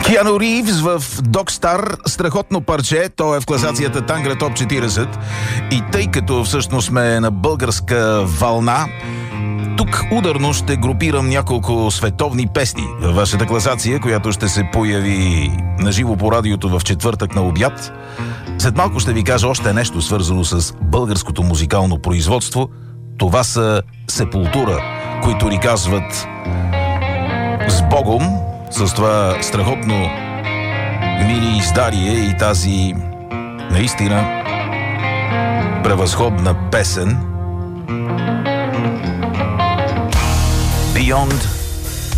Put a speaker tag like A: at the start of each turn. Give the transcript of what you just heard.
A: Киану Ривз в Докстар, страхотно парче, то е в класацията Тангра Топ 40. И тъй като всъщност сме на българска вълна, тук ударно ще групирам няколко световни песни във вашата класация, която ще се появи наживо по радиото в четвъртък на обяд. След малко ще ви кажа още нещо свързано с българското музикално производство. Това са Сепултура, които ни казват с Богом, с това страхотно мини издарие и тази наистина превъзходна песен Beyond